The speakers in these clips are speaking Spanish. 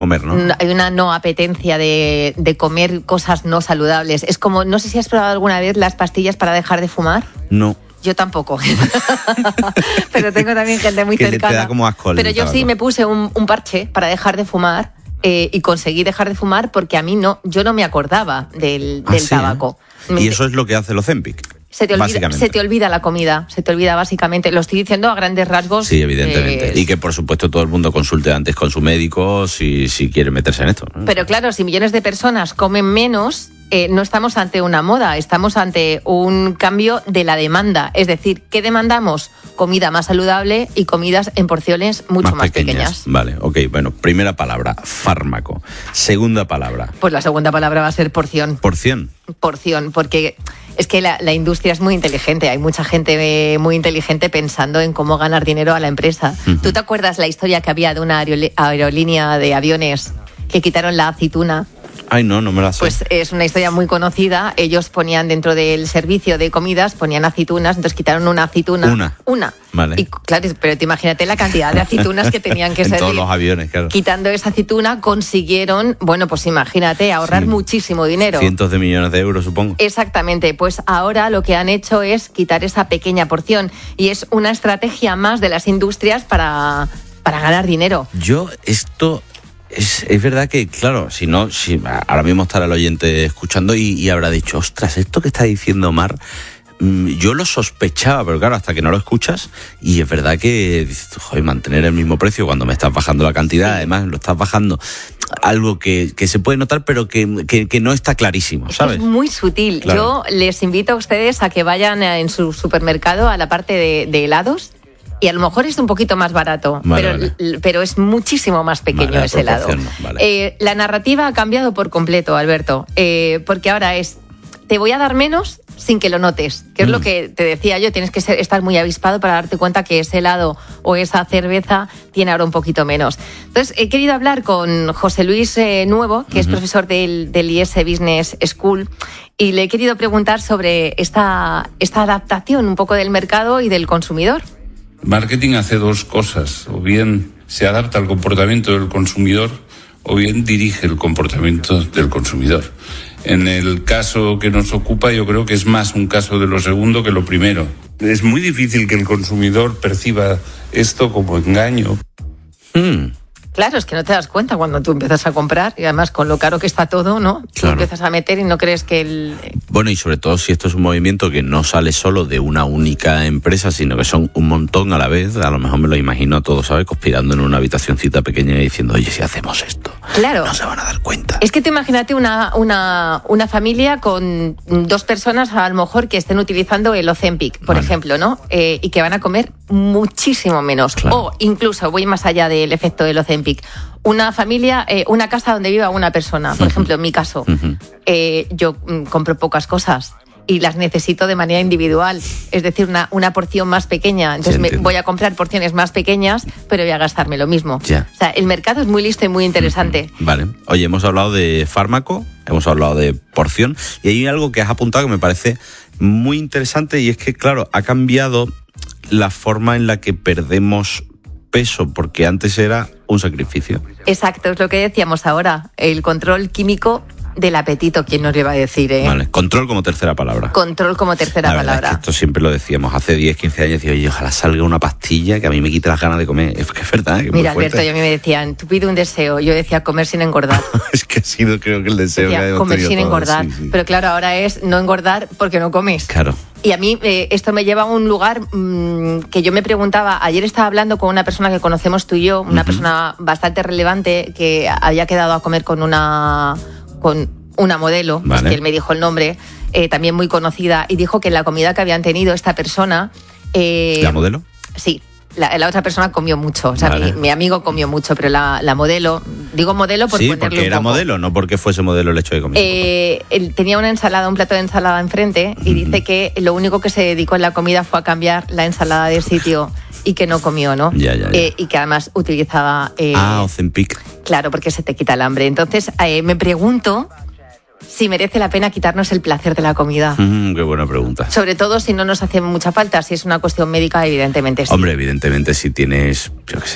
comer, ¿no? Hay una no apetencia de comer cosas no saludables. Es como, no sé si has probado alguna vez las pastillas para dejar de fumar. No. Yo tampoco. Pero tengo también gente muy cercana. Te da como asco. Pero yo sí me puse un parche para dejar de fumar y conseguí dejar de fumar porque a mí yo no me acordaba del tabaco. Y eso es lo que hace el Ozempic. Se te olvida la comida, se te olvida básicamente. Lo estoy diciendo a grandes rasgos. Sí, evidentemente. Y que por supuesto todo el mundo consulte antes con su médico si quiere meterse en esto, ¿no? Pero claro, si millones de personas comen menos, no estamos ante una moda, estamos ante un cambio de la demanda. Es decir, ¿qué demandamos? Comida más saludable y comidas en porciones mucho más pequeñas. Vale, ok. Bueno, primera palabra, fármaco. Segunda palabra. Pues la segunda palabra va a ser porción. ¿Porción? Porción, porque es que la industria es muy inteligente. Hay mucha gente muy inteligente pensando en cómo ganar dinero a la empresa. Uh-huh. ¿Tú te acuerdas la historia que había de una aerolínea de aviones que quitaron la aceituna? Ay, no me la sé. Pues es una historia muy conocida. Ellos ponían dentro del servicio de comidas, ponían aceitunas, entonces quitaron una aceituna. Una. Vale. Y claro, pero te imagínate la cantidad de aceitunas que tenían que en servir. todos los aviones, claro. Quitando esa aceituna consiguieron, bueno, pues imagínate, ahorrar muchísimo dinero. Cientos de millones de euros, supongo. Exactamente. Pues ahora lo que han hecho es quitar esa pequeña porción y es una estrategia más de las industrias para ganar dinero. Es verdad que, claro, si ahora mismo estará el oyente escuchando y habrá dicho, ostras, esto que está diciendo Mar, yo lo sospechaba, pero claro, hasta que no lo escuchas, y es verdad que dices, joder, mantener el mismo precio cuando me estás bajando la cantidad, además lo estás bajando, algo que se puede notar, pero que no está clarísimo, ¿sabes? Es muy sutil. Claro. Yo les invito a ustedes a que vayan en su supermercado a la parte de helados. Y a lo mejor es un poquito más barato, pero es muchísimo más pequeño ese helado. Vale. La narrativa ha cambiado por completo, Alberto, porque ahora te voy a dar menos sin que lo notes, que es lo que te decía yo, tienes que estar muy avispado para darte cuenta que ese helado o esa cerveza tiene ahora un poquito menos. Entonces, he querido hablar con José Luis Nuevo, que es profesor del IES Business School, y le he querido preguntar sobre esta adaptación un poco del mercado y del consumidor. Marketing hace dos cosas, o bien se adapta al comportamiento del consumidor o bien dirige el comportamiento del consumidor. En el caso que nos ocupa, yo creo que es más un caso de lo segundo que lo primero. Es muy difícil que el consumidor perciba esto como engaño. Claro, es que no te das cuenta cuando tú empiezas a comprar y además con lo caro que está todo, ¿no? Claro. Tú empiezas a meter y no crees que Bueno, y sobre todo si esto es un movimiento que no sale solo de una única empresa, sino que son un montón a la vez, a lo mejor me lo imagino a todos, ¿sabes? Conspirando en una habitacioncita pequeña y diciendo, oye, si hacemos esto, claro, no se van a dar cuenta. Es que tú imagínate una familia con 2 personas a lo mejor que estén utilizando el Ozempic, por ejemplo, ¿no? Y que van a comer muchísimo menos. Claro. O incluso, voy más allá del efecto del Ozempic, una familia, una casa donde viva una persona, por ejemplo, en mi caso, yo compro pocas cosas y las necesito de manera individual, es decir, una porción más pequeña. Entonces voy a comprar porciones más pequeñas, pero voy a gastarme lo mismo. Ya. O sea, el mercado es muy listo y muy interesante. Vale. Oye, hemos hablado de fármaco, hemos hablado de porción, y hay algo que has apuntado que me parece muy interesante, y es que, claro, ha cambiado la forma en la que perdemos peso, porque antes era un sacrificio. Exacto, es lo que decíamos ahora, el control químico del apetito, ¿quién nos lo iba a decir? Vale, control como tercera palabra. Control como tercera palabra. Es que esto siempre lo decíamos, hace 10, 15 años, decía, oye, ojalá salga una pastilla que a mí me quite las ganas de comer. Es que es verdad. Que mira, Alberto, yo a mí me decían, tú pide un deseo, yo decía comer sin engordar. Es que ha sido, creo que el deseo decía, que hemos comer sin todos. engordar, sí. Pero claro, ahora es no engordar porque no comes. Claro. Y a mí esto me lleva a un lugar que yo me preguntaba, ayer estaba hablando con una persona que conocemos tú y yo, una persona bastante relevante que había quedado a comer con una modelo, vale, que él me dijo el nombre, también muy conocida, y dijo que en la comida que habían tenido esta persona... ¿La modelo? Sí. La otra persona comió mucho, o sea, vale, mi amigo comió mucho, pero la modelo, digo modelo por ponerle un poco. Sí, porque era modelo, no porque fuese modelo el hecho de comer. Él tenía un plato de ensalada enfrente, y dice que lo único que se dedicó en la comida fue a cambiar la ensalada de sitio y que no comió, ¿no? Ya. Y que además utilizaba... Ozempic. Claro, porque se te quita el hambre. Entonces, me pregunto si merece la pena quitarnos el placer de la comida. Qué buena pregunta. Sobre todo si no nos hace mucha falta, si es una cuestión médica, evidentemente sí. Hombre, evidentemente si tienes, yo qué sé,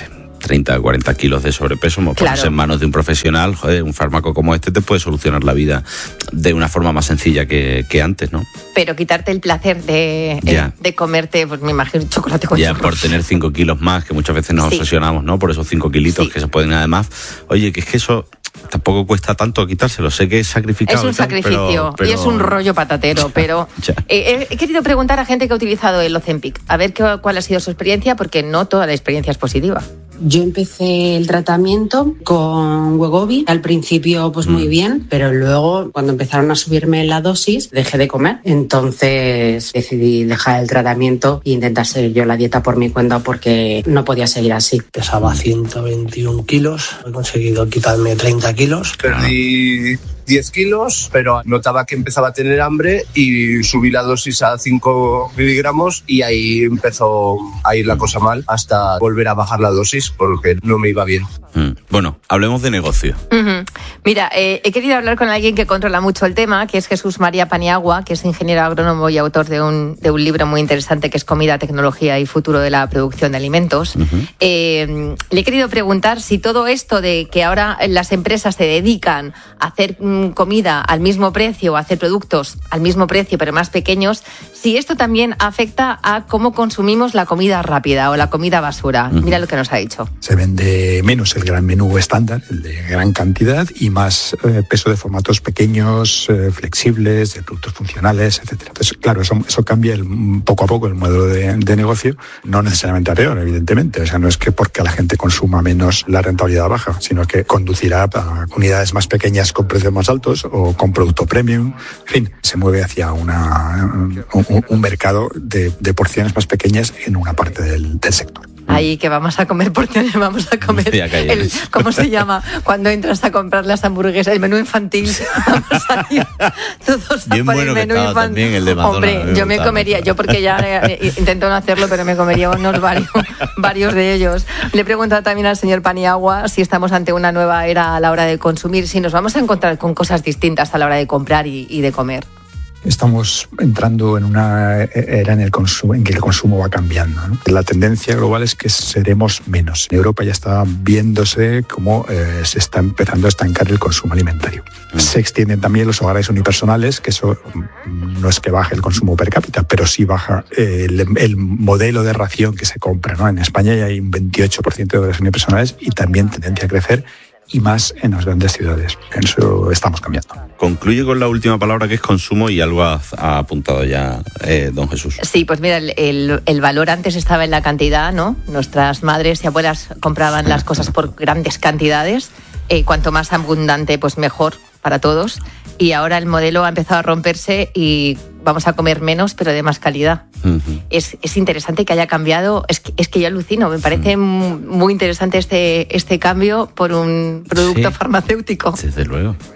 30 o 40 kilos de sobrepeso, ponerse en manos de un profesional, un fármaco como este te puede solucionar la vida de una forma más sencilla que antes, ¿no? Pero quitarte el placer de comerte, pues me imagino, un chocolate con churros. Por tener 5 kilos más, que muchas veces nos obsesionamos, ¿no? Por esos 5 kilitos que se pueden además. Oye, que es que eso tampoco cuesta tanto quitárselo. Sé que es sacrificado. Es un sacrificio pero... y es un rollo patatero, pero he querido preguntar a gente que ha utilizado el Ozempic, a ver cuál ha sido su experiencia, porque no toda la experiencia es positiva. Yo empecé el tratamiento con Wegovy, al principio pues muy bien, pero luego cuando empezaron a subirme la dosis dejé de comer, entonces decidí dejar el tratamiento e intentar seguir yo la dieta por mi cuenta porque no podía seguir así. Pesaba 121 kilos, he conseguido quitarme 30 kilos. Perdí 10 kilos, pero notaba que empezaba a tener hambre y subí la dosis a 5 miligramos y ahí empezó a ir la cosa mal hasta volver a bajar la dosis porque no me iba bien. Bueno, hablemos de negocio. Mira, he querido hablar con alguien que controla mucho el tema, que es Jesús María Paniagua, que es ingeniero agrónomo y autor de un libro muy interesante que es Comida, Tecnología y Futuro de la Producción de Alimentos. Le he querido preguntar si todo esto de que ahora las empresas se dedican a hacer comida al mismo precio, a hacer productos al mismo precio pero más pequeños, si esto también afecta a cómo consumimos la comida rápida o la comida basura. Mira lo que nos ha dicho. Se vende menos el gran menú estándar, el de gran cantidad, y más peso de formatos pequeños, flexibles, de productos funcionales, etcétera. Entonces, claro, eso cambia poco a poco el modelo de negocio, no necesariamente a peor, evidentemente. O sea, no es que porque la gente consuma menos la rentabilidad baja, sino que conducirá a unidades más pequeñas con precios más altos o con producto premium. En fin, se mueve hacia un mercado de porciones más pequeñas en una parte del sector. Ahí que vamos a comer porciones, vamos a comer ¿cómo se llama? Cuando entras a comprar las hamburguesas, el menú infantil. Vamos a ir todos a por el menú infantil. También el de McDonald's. Hombre, yo me comería, yo porque ya intento no hacerlo, pero me comería unos varios de ellos. Le he preguntado también al señor Paniagua si estamos ante una nueva era a la hora de consumir, si nos vamos a encontrar con cosas distintas a la hora de comprar y de comer. Estamos entrando en una era en que el consumo va cambiando, ¿no? La tendencia global es que seremos menos. En Europa ya está viéndose cómo se está empezando a estancar el consumo alimentario. Se extienden también los hogares unipersonales, que eso no es que baje el consumo per cápita, pero sí baja el modelo de ración que se compra, ¿no? En España ya hay un 28% de hogares unipersonales y también tendencia a crecer, y más en las grandes ciudades. En eso estamos cambiando. Concluye con la última palabra, que es consumo, y algo ha apuntado ya don Jesús. Sí, pues mira, el valor antes estaba en la cantidad, ¿no? Nuestras madres y abuelas compraban las cosas por grandes cantidades. Cuanto más abundante, pues mejor para todos. Y ahora el modelo ha empezado a romperse y vamos a comer menos, pero de más calidad. Es interesante que haya cambiado. Es que yo alucino. Me parece muy interesante este cambio por un producto farmacéutico. Desde luego.